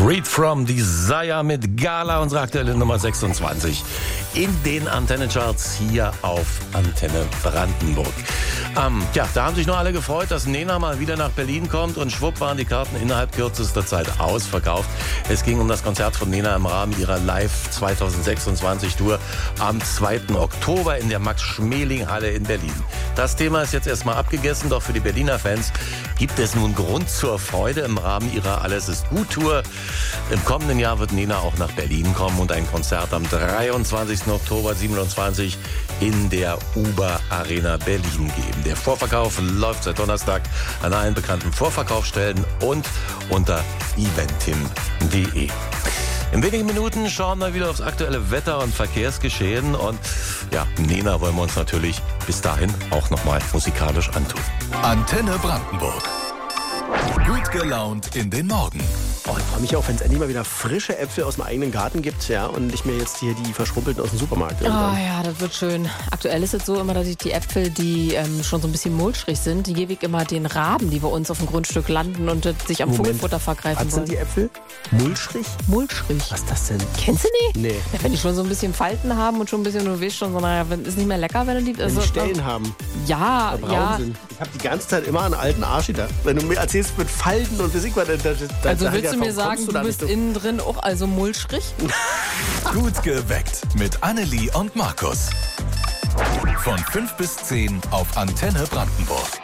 Freed from Desire mit Gala, unsere aktuelle Nummer 26 in den Antenne-Charts hier auf Antenne Brandenburg. Da haben sich nur alle gefreut, dass Nena mal wieder nach Berlin kommt und schwupp waren die Karten innerhalb kürzester Zeit ausverkauft. Es ging um das Konzert von Nena im Rahmen ihrer Live 2026 Tour am 2. Oktober in der Max-Schmeling-Halle in Berlin. Das Thema ist jetzt erstmal abgegessen, doch für die Berliner Fans gibt es nun Grund zur Freude im Rahmen ihrer Alles ist gut Tour. Im kommenden Jahr wird Nena auch nach Berlin kommen und ein Konzert am 23. Oktober 27 in der Uber Arena Berlin geben. Der Vorverkauf läuft seit Donnerstag an allen bekannten Vorverkaufsstellen und unter eventim.de. In wenigen Minuten schauen wir wieder aufs aktuelle Wetter- und Verkehrsgeschehen und Nena wollen wir uns natürlich bis dahin auch nochmal musikalisch antun. Antenne Brandenburg. Gut gelaunt in den Morgen. Oh, ich freue mich auch, wenn es endlich mal wieder frische Äpfel aus dem eigenen Garten gibt, und ich mir jetzt hier die verschrumpelten aus dem Supermarkt. Oh ja, das wird schön. Aktuell ist es so immer, dass ich die Äpfel, die schon so ein bisschen mulchrig sind, die gebe ich immer den Raben, die bei uns auf dem Grundstück landen und sich am Vogelfutter vergreifen Was wollen. sind die Äpfel? Mulchrig? Mulchrig. Was ist das denn? Kennst du die? Nee. Ja, wenn die schon so ein bisschen Falten haben und schon ein bisschen, du weißt schon, so, ist nicht mehr lecker, wenn du die... Wenn die Stellen haben. Ja, Braun ja. sind. Ich habe die ganze Zeit immer einen alten Arsch da. Wenn du mir erzählst mit Falten und weiß ich was, Also willst du mir sagen, du bist innen drin auch also mulchrig? Gut geweckt mit Annelie und Markus. Von 5 bis 10 auf Antenne Brandenburg.